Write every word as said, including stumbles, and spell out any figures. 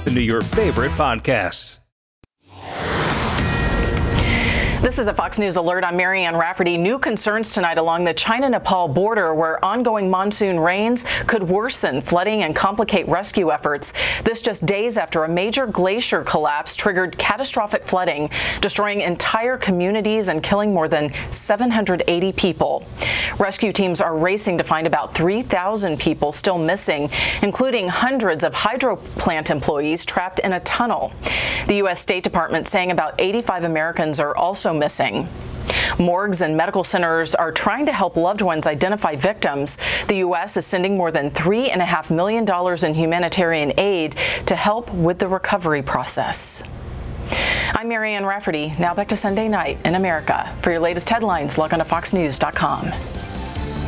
into your favorite podcasts. This is a Fox News Alert. I'm Marianne Rafferty. New concerns tonight along the China-Nepal border, where ongoing monsoon rains could worsen flooding and complicate rescue efforts. This just days after a major glacier collapse triggered catastrophic flooding, destroying entire communities and killing more than seven hundred eighty people. Rescue teams are racing to find about three thousand people still missing, including hundreds of hydro plant employees trapped in a tunnel. The U S State Department saying about eighty-five Americans are also missing. Morgues and medical centers are trying to help loved ones identify victims. The U S is sending more than three and a half million dollars in humanitarian aid to help with the recovery process. I'm Marianne Rafferty. Now back to Sunday night in America. For your latest headlines, log on to fox news dot com.